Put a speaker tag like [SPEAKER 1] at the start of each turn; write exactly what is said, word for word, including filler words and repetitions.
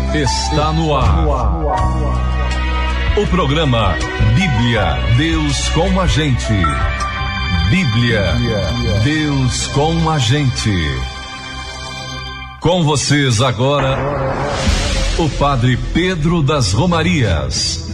[SPEAKER 1] está no ar. O programa Bíblia, Deus com a gente. Bíblia, Deus com a gente. Com vocês agora, o Padre Pedro das Romarias.